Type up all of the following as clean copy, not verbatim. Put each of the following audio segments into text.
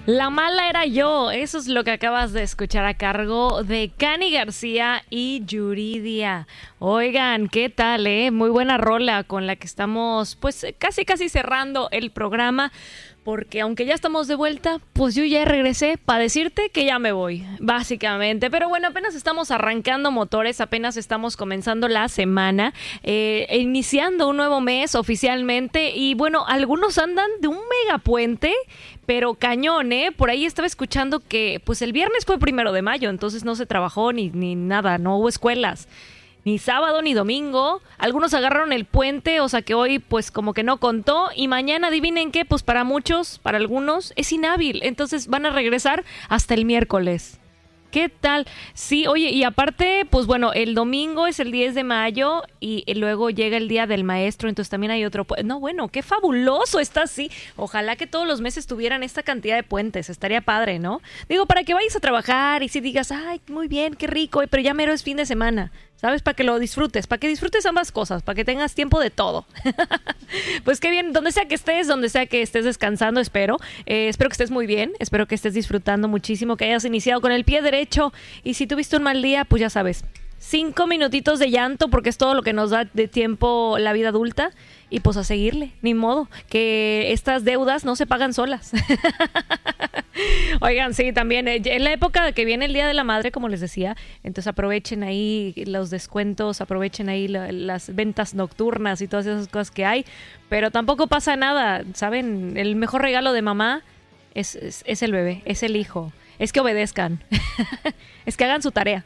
La mala era yo, eso es lo que acabas de escuchar a cargo de Cani García y Yuridia. Oigan, ¿qué tal, Muy buena rola con la que estamos pues casi cerrando el programa. Porque aunque ya estamos de vuelta, pues yo ya regresé para decirte que ya me voy, básicamente. Pero bueno, apenas estamos arrancando motores, apenas estamos comenzando la semana, iniciando un nuevo mes oficialmente. Y bueno, algunos andan de un megapuente, pero cañón, Por ahí estaba escuchando que pues el viernes fue 1 de mayo, entonces no se trabajó ni nada, no hubo escuelas. Ni sábado ni domingo. Algunos agarraron el puente, o sea que hoy pues como que no contó. Y mañana, adivinen qué, pues para muchos, para algunos, es inhábil. Entonces van a regresar hasta el miércoles. ¿Qué tal? Sí, oye, y aparte, pues bueno, el domingo es el 10 de mayo y luego llega el Día del Maestro, entonces también hay otro... No, bueno, qué fabuloso está así. Ojalá que todos los meses tuvieran esta cantidad de puentes, estaría padre, ¿no? Digo, para que vayas a trabajar y si digas, ay, muy bien, qué rico, pero ya mero es fin de semana, ¿sabes? Para que lo disfrutes, para que disfrutes ambas cosas, para que tengas tiempo de todo. Pues qué bien, donde sea que estés descansando, espero que estés muy bien, espero que estés disfrutando muchísimo, que hayas iniciado con el pie derecho y si tuviste un mal día, pues ya sabes, 5 minutitos de llanto porque es todo lo que nos da de tiempo la vida adulta y pues a seguirle, ni modo, que estas deudas no se pagan solas. Oigan, sí, también en la época que viene el Día de la Madre, como les decía, entonces aprovechen ahí los descuentos, aprovechen ahí las ventas nocturnas y todas esas cosas que hay, pero tampoco pasa nada, ¿saben? El mejor regalo de mamá es el bebé, es el hijo, es que obedezcan, es que hagan su tarea.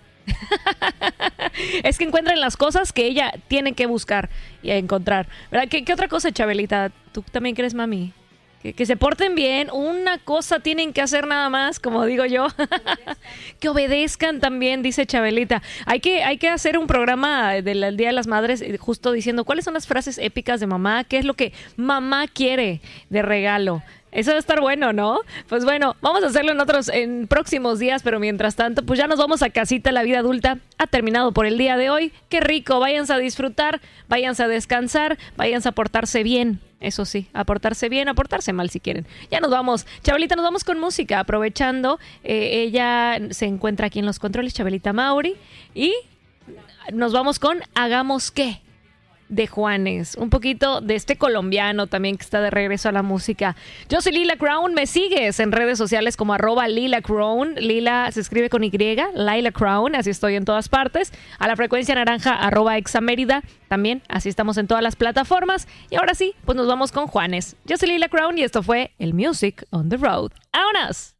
Es que encuentren las cosas que ella tiene que buscar y encontrar, ¿verdad? ¿Qué otra cosa, Chabelita? ¿Tú también crees, mami? Que se porten bien, una cosa tienen que hacer nada más, como digo yo. Que obedezcan también, dice Chabelita. Hay que hacer un programa del Día de las Madres justo diciendo cuáles son las frases épicas de mamá, qué es lo que mamá quiere de regalo. Eso va a estar bueno, ¿no? Pues bueno, vamos a hacerlo en próximos días, pero mientras tanto, pues ya nos vamos a casita. La vida adulta ha terminado por el día de hoy. Qué rico, váyanse a disfrutar, váyanse a descansar, váyanse a portarse bien. Eso sí, a portarse bien, a portarse mal si quieren. Ya nos vamos. Chabelita, nos vamos con música, aprovechando. Ella se encuentra aquí en los controles, Chabelita Mauri. Y nos vamos con Hagamos Qué, de Juanes, un poquito de este colombiano también que está de regreso a la música. Yo soy Lila Crown, me sigues en redes sociales como @LilaCrown, Lila se escribe con Y, Lila Crown, así estoy en todas partes, a la frecuencia naranja @examérida, también así estamos en todas las plataformas, y ahora sí, pues nos vamos con Juanes. Yo soy Lila Crown y esto fue el Music on the Road. ¡Vámonos!